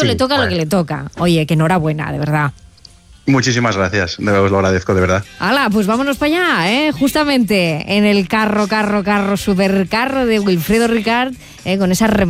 sí, le toca lo que le toca. Oye, que enhorabuena, de verdad. Muchísimas gracias, os lo agradezco de verdad. ¡Hala! Pues vámonos para allá, justamente en el supercarro de Wilfredo Ricard, con esa